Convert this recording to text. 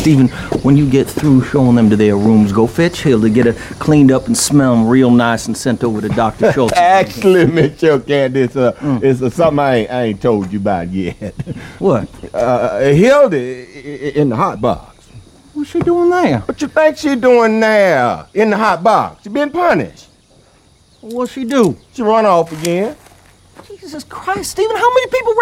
Stephen, when you get through showing them to their rooms, go fetch Hilda, get her cleaned up and smell them real nice and sent over to Dr. Schultz. Actually, Mr. Candace, it's something I ain't told you about yet. What? Hilda in the hot box. What's she doing there? What you think she doing there in the hot box? She been punished. What'd she do? She run off again. Jesus Christ, Stephen, how many people